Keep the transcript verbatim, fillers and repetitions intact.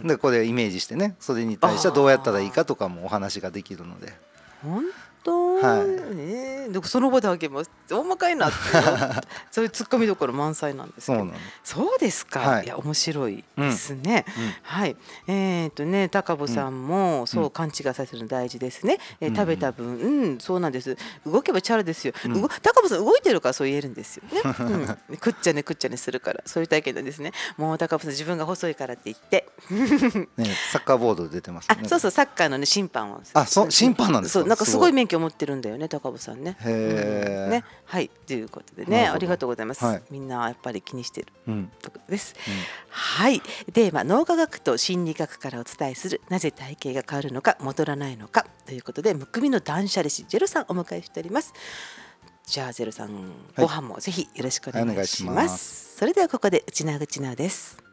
でこれイメージしてね、それに対してはどうやったらいいかとかもお話ができるので。 本当、 はいえー、でその場であげます。大まかいなってそういうツッコミどころ満載なんですけど。 そうなの。 そうですか、 はいいや面白いですね、 うんうんはいえー、とね高坊さんもそう勘違いさせるの大事ですね、えーうん食べた分、うん、そうなんです。動けばチャラですよ、 うんうご高坊さん動いてるからそう言えるんですよね、うん、くっちゃねくっちゃねするからそういう体験なんですね。もう高坊さん自分が細いからって言ってね、サッカーボード出てますよね。 あそうそうサッカーのね審判をあ、そう審判なんですか。 そうなんかすすごいごい免許持ってるんだよね高坊さんね。 へーうんねはいということでなるほどねありがとうございます、 はいみんなやっぱり気にしてるうんところです。 うんはいテーマ脳科学と心理学からお伝えするなぜ体型が変わるのか戻らないのかということでむくみの断捨離師ジェロさんお迎えしております。じゃあジェロさん、ご飯もぜひよろしくお願いします。 はいお願いしますそれではここでうちなぐちなです。